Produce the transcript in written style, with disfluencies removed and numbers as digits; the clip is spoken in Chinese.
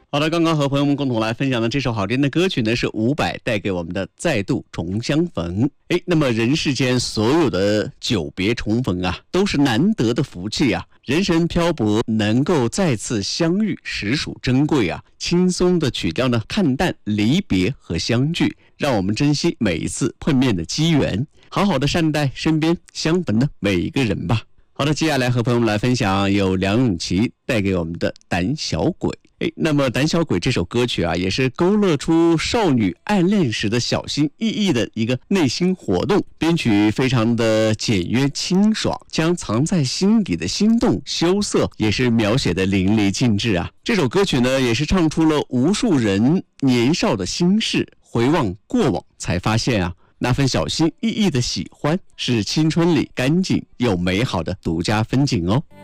好的，刚刚和朋友们共同来分享的这首好听的歌曲呢，是伍佰带给我们的《再度重相逢》。那么人世间所有的久别重逢啊，都是难得的福气啊。人生漂泊，能够再次相遇，实属珍贵啊。轻松的曲调呢，看淡离别和相聚，让我们珍惜每一次碰面的机缘，好好的善待身边相逢的每一个人吧。好的，接下来和朋友们来分享由梁咏琪带给我们的《胆小鬼》。那么《胆小鬼》这首歌曲啊，也是勾勒出少女暗恋时的小心翼翼的一个内心活动。编曲非常的简约清爽，将藏在心底的心动羞涩也是描写的淋漓尽致啊。这首歌曲呢，也是唱出了无数人年少的心事。回望过往，才发现啊，那份小心翼翼的喜欢是青春里干净又美好的独家风景哦。